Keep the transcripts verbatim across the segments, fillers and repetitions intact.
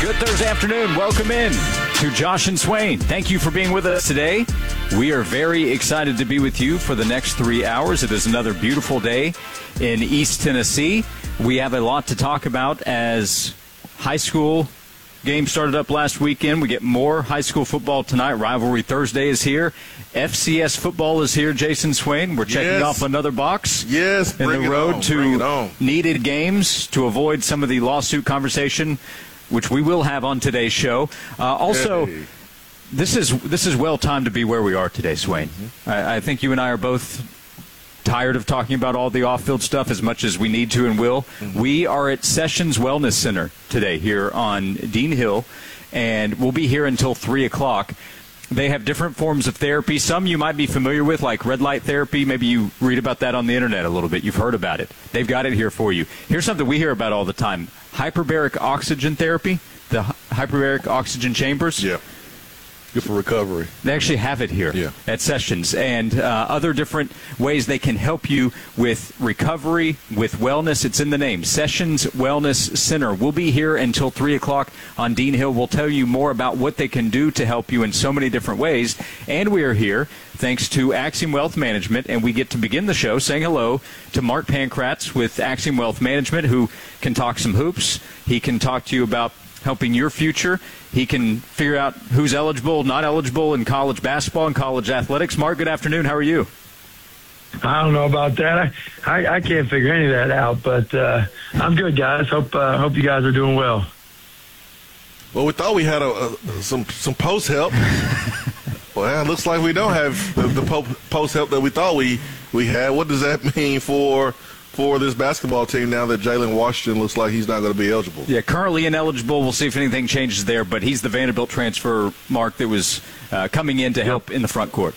Good Thursday afternoon. Welcome in to Josh and Swain. Thank you for being with us today. We are very excited to be with you for the next three hours. It is another beautiful day in East Tennessee. We have a lot to talk about as high school games started up last weekend. We get more high school football tonight. Rivalry Thursday is here. F C S football is here, Jason Swain. We're checking yes. off another box yes, in the road on, to needed games to avoid some of the lawsuit conversation, which we will have on today's show. Uh, also, hey. this is this is well timed to be where we are today, Swain. Mm-hmm. I, I think you and I are both tired of talking about all the off-field stuff as much as we need to and will. Mm-hmm. We are at Sessions Wellness Center today here on Dean Hill, and we'll be here until three o'clock. They have different forms of therapy. Some you might be familiar with, like red light therapy. Maybe you read about that on the internet a little bit. You've heard about it. They've got it here for you. Here's something we hear about all the time. Hyperbaric oxygen therapy, the hyperbaric oxygen chambers. Yeah. Good for recovery. They actually have it here yeah. at Sessions, and uh, other different ways they can help you with recovery, with wellness. It's in the name, Sessions Wellness Center. We'll be here until three o'clock on Dean Hill. We'll tell you more about what they can do to help you in so many different ways. And we are here thanks to Axiom Wealth Management, and we get to begin the show saying hello to Mark Pankratz with Axiom Wealth Management, who can talk some hoops. He can talk to you about helping your future. He can figure out who's eligible, not eligible in college basketball and college athletics. Mark, good afternoon. How are you? I don't know about that. I, I, I can't figure any of that out, but uh, I'm good, guys. Hope uh, hope you guys are doing well. Well, we thought we had a, a, some some post help. Well, it looks like we don't have the, the po- post help that we thought we, we had. What does that mean for for this basketball team now that Jalen Washington looks like he's not going to be eligible? Yeah, currently ineligible. We'll see if anything changes there, but he's the Vanderbilt transfer, Mark, that was uh, coming in to help in the front court.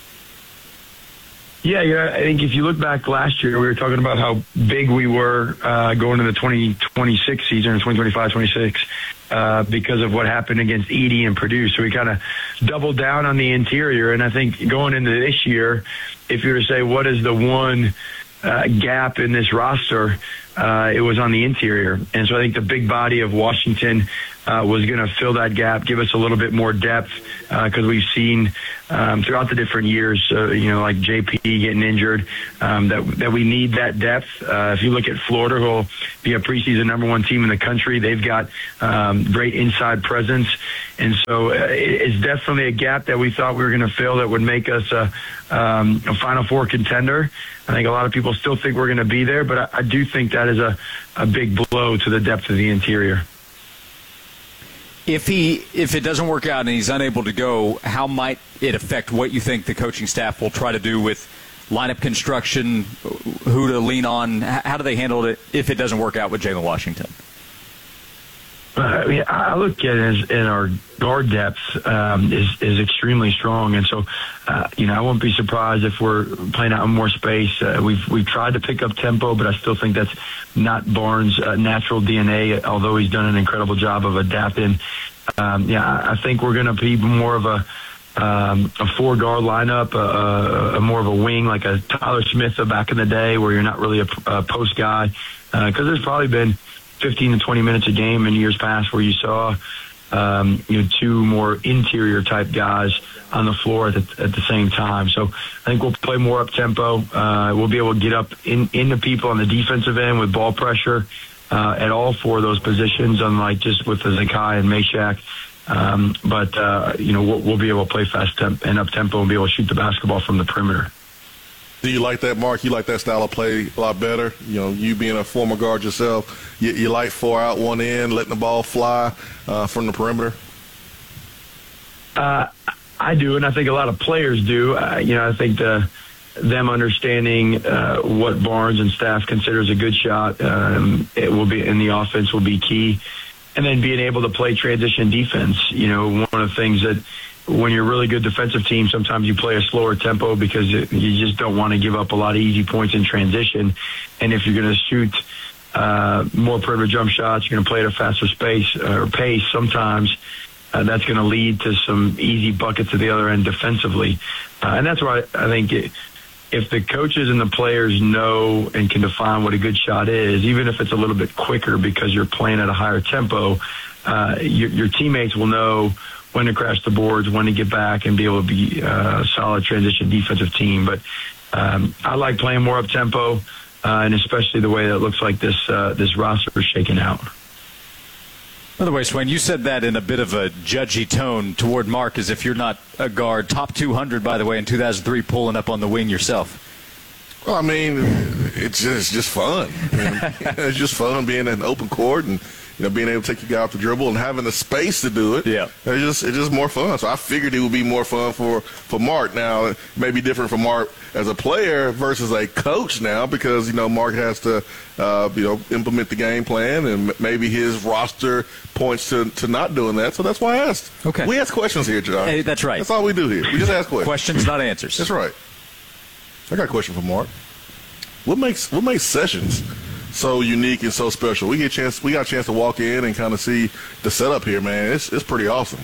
Yeah, yeah, I think if you look back last year, we were talking about how big we were uh, going into the twenty twenty-six season, or twenty twenty-five twenty-six, uh, because of what happened against Edey and Purdue. So we kind of doubled down on the interior, and I think going into this year, if you were to say what is the one Uh, gap in this roster, uh, it was on the interior. And so I think the big body of Washington uh, was going to fill that gap, give us a little bit more depth, because uh, we've seen um, throughout the different years, uh, you know, like J P getting injured, um, that that we need that depth. Uh, if you look at Florida, who will be a preseason number one team in the country, they've got um, great inside presence. And so uh, it's definitely a gap that we thought we were going to fill that would make us a, um, a Final Four contender. I think a lot of people still think we're going to be there, but I, I do think that is a, a big blow to the depth of the interior. If he if it doesn't work out and he's unable to go, how might it affect what you think the coaching staff will try to do with lineup construction, who to lean on? How do they handle it if it doesn't work out with Jalen Washington? Uh, I mean, I look at it as in our guard depth um, is is extremely strong, and so uh, you know I won't be surprised if we're playing out in more space. Uh, we've we've tried to pick up tempo, but I still think that's not Barnes' uh, natural D N A. Although he's done an incredible job of adapting, um, yeah, I, I think we're going to be more of a um, a four guard lineup, a, a, a more of a wing like a Tyler Smith back in the day, where you're not really a, a post guy, because uh, there's probably been fifteen to twenty minutes a game in years past where you saw um, you know, two more interior type guys on the floor at the, at the same time. So I think we'll play more up tempo. Uh, we'll be able to get up in, into people on the defensive end with ball pressure uh, at all four of those positions, unlike just with the Zakai and Meshack. Um, but, uh, you know, we'll, we'll be able to play fast temp- and up tempo and be able to shoot the basketball from the perimeter. Do you like that, Mark? You like that style of play a lot better? You know, you being a former guard yourself, you, you like four out, one in, letting the ball fly uh, from the perimeter? Uh, I do, and I think a lot of players do. Uh, you know, I think the, them understanding uh, what Barnes and staff considers a good shot, um, it will be in the offense will be key. And then being able to play transition defense. You know, one of the things that when you're a really good defensive team, sometimes you play a slower tempo because it, you just don't want to give up a lot of easy points in transition. And if you're going to shoot uh, more perimeter jump shots, you're going to play at a faster space or pace sometimes. Uh, that's going to lead to some easy buckets at the other end defensively. Uh, and that's why I think it, if the coaches and the players know and can define what a good shot is, even if it's a little bit quicker because you're playing at a higher tempo, uh, your, your teammates will know when to crash the boards, when to get back, and be able to be uh, a solid transition defensive team. But um, I like playing more up tempo, uh, and especially the way that it looks like this uh, this roster is shaking out. By the way, Swain, you said that in a bit of a judgy tone toward Mark, as if you're not a guard. Top two hundred, by the way, in two thousand three, pulling up on the wing yourself. Well, I mean, it's just, it's just fun. I mean, it's just fun being in an open court and, you know, being able to take your guy off the dribble and having the space to do it. Yeah. It's just, it's just more fun. So I figured it would be more fun for, for Mark. Now, it may be different for Mark as a player versus a coach now because, you know, Mark has to, uh, you know, implement the game plan, and maybe his roster points to, to not doing that. So that's why I asked. Okay. We ask questions here, John. Hey, that's right. That's all we do here. We just ask questions. Questions, not answers. That's right. I got a question for Mark. What makes what makes sessions so unique and so special? We get a chance. We got a chance to walk in and kind of see the setup here, man. It's it's pretty awesome.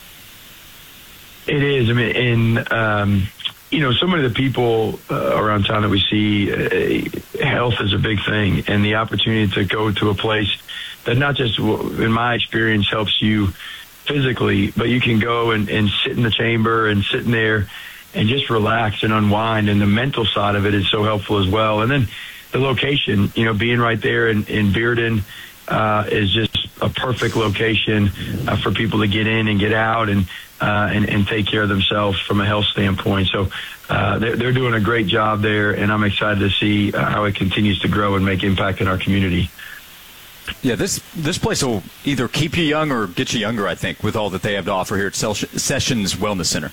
It is. I mean, and um, you know, so many of the people uh, around town that we see, uh, health is a big thing, and the opportunity to go to a place that not just, in my experience, helps you physically, but you can go and, and sit in the chamber and sit in there and just relax and unwind. And the mental side of it is so helpful as well. And then the location, you know, being right there in, in Bearden uh, is just a perfect location uh, for people to get in and get out and, uh, and, and take care of themselves from a health standpoint. So uh, they're, they're doing a great job there, and I'm excited to see uh, how it continues to grow and make impact in our community. Yeah, this this place will either keep you young or get you younger, I think, with all that they have to offer here at Sessions Wellness Center.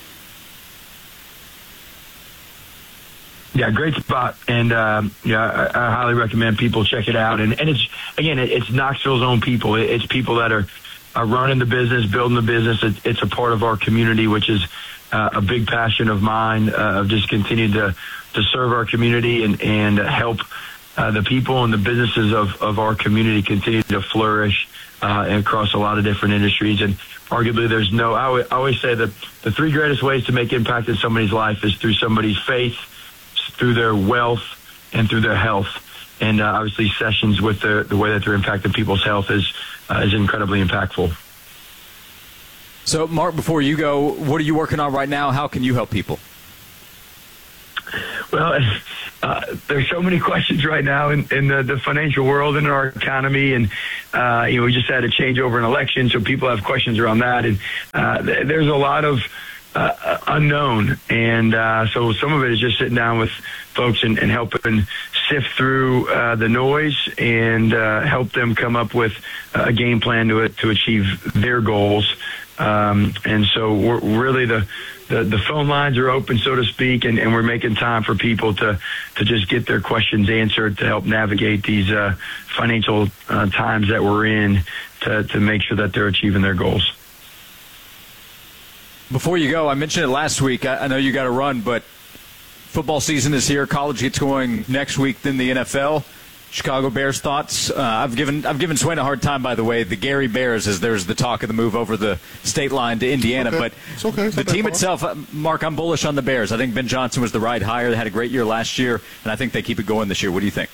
Yeah, great spot, and um, yeah, I, I highly recommend people check it out. And, and it's again, it, it's Knoxville's own people. It, it's people that are, are running the business, building the business. It, it's a part of our community, which is uh, a big passion of mine. Uh, of just continuing to to serve our community and and help uh, the people and the businesses of of our community continue to flourish uh, across a lot of different industries. And arguably, there's no. I, w- I always say that the three greatest ways to make impact in somebody's life is through somebody's faith, through their wealth, and through their health. And uh, obviously Sessions, with the, the way that they're impacting people's health, is uh, is incredibly impactful. So, Mark, before you go, what are you working on right now? How can you help people? Well, uh, there's so many questions right now in, in the, the financial world and in our economy. And, uh, you know, we just had a change over an election, so people have questions around that. And uh, th- there's a lot of Uh, unknown, and uh, so some of it is just sitting down with folks and, and helping sift through uh, the noise and uh, help them come up with a game plan to to achieve their goals. Um, and so we're really the, the the phone lines are open, so to speak, and, and we're making time for people to to just get their questions answered to help navigate these uh, financial uh, times that we're in to to make sure that they're achieving their goals. Before you go, I mentioned it last week. I, I know you got to run, but football season is here. College gets going next week, then the N F L. Chicago Bears thoughts. Uh, I've given I've given Swain a hard time, by the way. The Gary Bears, as there's the talk of the move over the state line to Indiana. Okay. But it's okay. It's the team itself, uh, Mark, I'm bullish on the Bears. I think Ben Johnson was the right hire. They had a great year last year, and I think they keep it going this year. What do you think?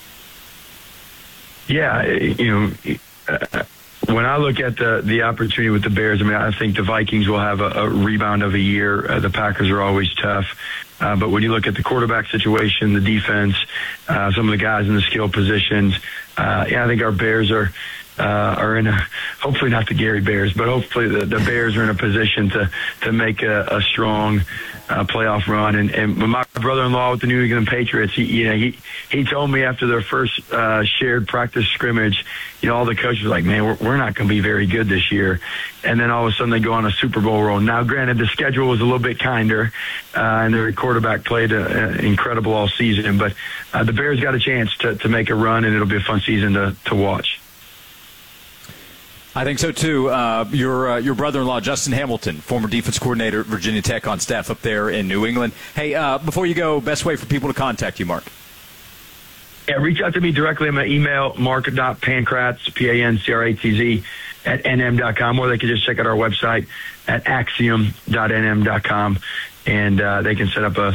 Yeah, you know, uh, when I look at the the opportunity with the Bears, I mean, I think the Vikings will have a, a rebound of a year. Uh, the Packers are always tough. Uh, but when you look at the quarterback situation, the defense, uh, some of the guys in the skill positions, uh, yeah, I think our Bears are uh, are in a, hopefully not the Gary Bears, but hopefully the, the Bears are in a position to to make a, a strong uh, playoff run. And, and when my brother-in-law with the New England Patriots, he, you know, he he told me after their first uh, shared practice scrimmage, you know, all the coaches were like, man, we're, we're not going to be very good this year. And then all of a sudden they go on a Super Bowl run. Now, granted, the schedule was a little bit kinder, uh, and their quarterback played uh, incredible all season. But uh, the Bears got a chance to, to make a run, and it'll be a fun season to, to watch. I think so, too. Uh, your uh, your brother-in-law, Justin Hamilton, former defense coordinator at Virginia Tech, on staff up there in New England. Hey, uh, before you go, best way for people to contact you, Mark? Yeah, reach out to me directly on my email, mark dot pancratz, P A N C R A T Z, at N M dot com, or they can just check out our website at axiom dot N M dot com, and uh, they can set up a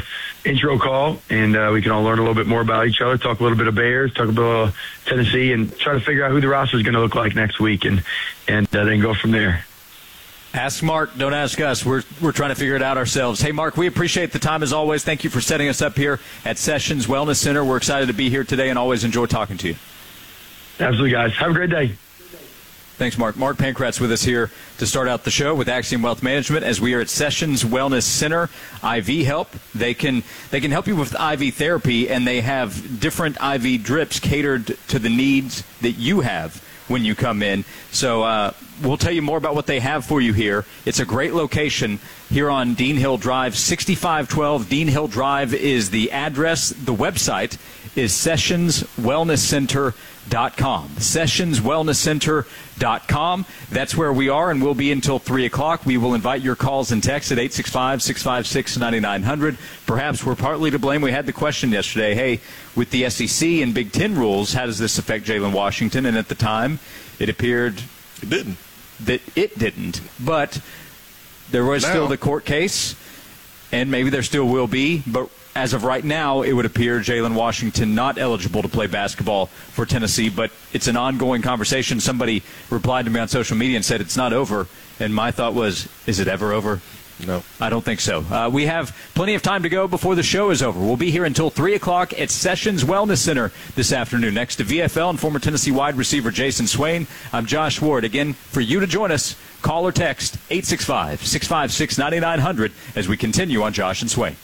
intro call, and uh, we can all learn a little bit more about each other, talk a little bit of Bears, talk about Tennessee, and try to figure out who the roster is going to look like next week, and and uh, then go from there. Ask Mark, don't ask us. We're we're trying to figure it out ourselves. Hey, Mark, we appreciate the time as always. Thank you for setting us up here at Sessions Wellness Center. We're excited to be here today and always enjoy talking to you. Absolutely, guys. Have a great day. Thanks, Mark. Mark Pankratz with us here to start out the show with Axiom Wealth Management as we are at Sessions Wellness Center. I V help. They can they can help you with I V therapy, and they have different I V drips catered to the needs that you have when you come in. So uh, we'll tell you more about what they have for you here. It's a great location here on Dean Hill Drive, sixty-five twelve Dean Hill Drive is the address. The website is sessions wellness center dot com. sessions wellness center dot com. That's where we are, and we'll be until three o'clock. We will invite your calls and texts at eight six five, six five six, nine nine zero zero. Perhaps we're partly to blame. We had the question yesterday, hey, with the S E C and Big Ten rules, how does this affect Jalen Washington? And at the time, it appeared It didn't. that it didn't. But there was Now. still the court case, and maybe there still will be. But as of right now, it would appear Jalen Washington not eligible to play basketball for Tennessee. But it's an ongoing conversation. Somebody replied to me on social media and said it's not over. And my thought was, is it ever over? No. I don't think so. Uh, we have plenty of time to go before the show is over. We'll be here until three o'clock at Sessions Wellness Center this afternoon. Next to V F L and former Tennessee wide receiver Jason Swain, I'm Josh Ward. Again, for you to join us, call or text eight six five, six five six, nine nine zero zero as we continue on Josh and Swain.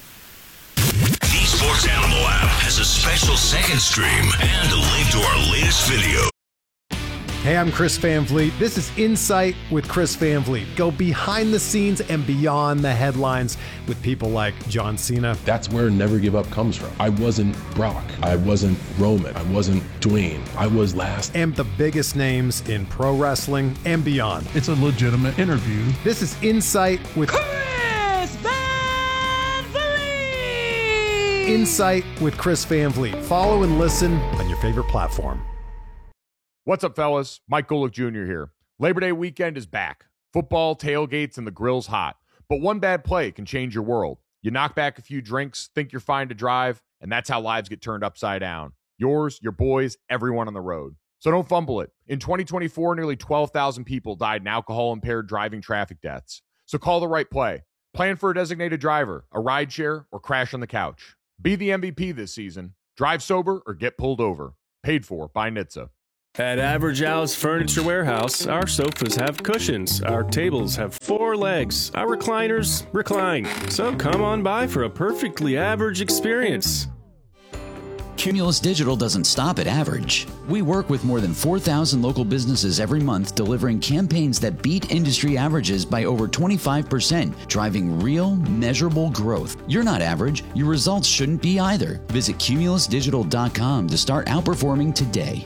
The Sports Animal app has a special second stream and a link to our latest video. Hey, I'm Chris Van Vliet. This is Insight with Chris Van Vliet. Go behind the scenes and beyond the headlines with people like John Cena. That's where Never Give Up comes from. I wasn't Brock. I wasn't Roman. I wasn't Dwayne. I was last. And the biggest names in pro wrestling and beyond. It's a legitimate interview. This is Insight with Chris Van Vliet. Insight with Chris Van Vliet. Follow and listen on your favorite platform. What's up, fellas? Mike Golick Junior here. Labor Day weekend is back. Football, tailgates, and the grill's hot. But one bad play can change your world. You knock back a few drinks, think you're fine to drive, and that's how lives get turned upside down. Yours, your boys, everyone on the road. So don't fumble it. In twenty twenty-four, nearly twelve thousand people died in alcohol-impaired driving traffic deaths. So call the right play. Plan for a designated driver, a rideshare, or crash on the couch. Be the M V P this season. Drive sober or get pulled over. Paid for by N H T S A. At Average Al's Furniture Warehouse, our sofas have cushions, our tables have four legs, our recliners recline. So come on by for a perfectly average experience. Cumulus Digital doesn't stop at average. We work with more than four thousand local businesses every month, delivering campaigns that beat industry averages by over twenty-five percent, driving real, measurable growth. You're not average. Your results shouldn't be either. Visit cumulus digital dot com to start outperforming today.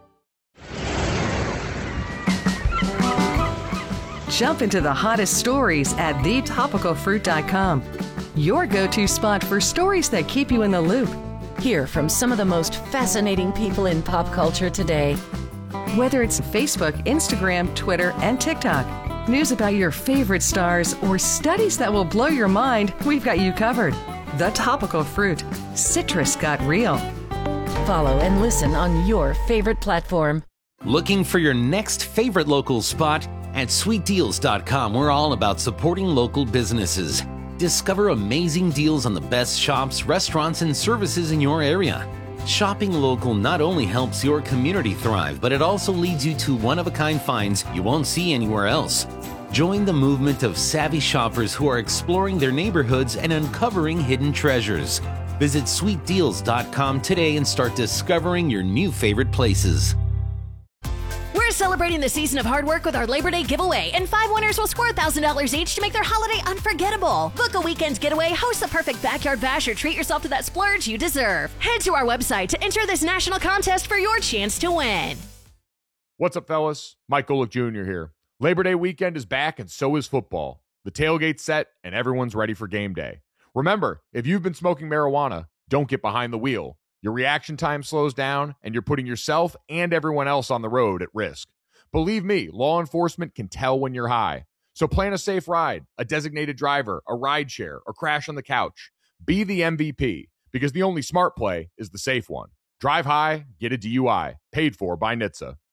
Jump into the hottest stories at the topical fruit dot com. Your go-to spot for stories that keep you in the loop. Hear from some of the most fascinating people in pop culture today. Whether it's Facebook, Instagram, Twitter, and TikTok, news about your favorite stars, or studies that will blow your mind, we've got you covered. The Topical Fruit. Citrus got real. Follow and listen on your favorite platform. Looking for your next favorite local spot? At sweet deals dot com, we're all about supporting local businesses. Discover amazing deals on the best shops, restaurants, and services in your area. Shopping local not only helps your community thrive, but it also leads you to one-of-a-kind finds you won't see anywhere else. Join the movement of savvy shoppers who are exploring their neighborhoods and uncovering hidden treasures. Visit sweet deals dot com today and start discovering your new favorite places. We're celebrating the season of hard work with our Labor Day giveaway, and five winners will score one thousand dollars each to make their holiday unforgettable. Book a weekend's getaway, host the perfect backyard bash, or treat yourself to that splurge you deserve. Head to our website to enter this national contest for your chance to win. What's up, fellas? Mike Golick Junior here. Labor Day weekend is back, and so is football. The tailgate's set, and everyone's ready for game day. Remember, if you've been smoking marijuana, don't get behind the wheel. Your reaction time slows down, and you're putting yourself and everyone else on the road at risk. Believe me, law enforcement can tell when you're high. So plan a safe ride, a designated driver, a ride share, or crash on the couch. Be the M V P, because the only smart play is the safe one. Drive high, get a D U I. Paid for by N H T S A.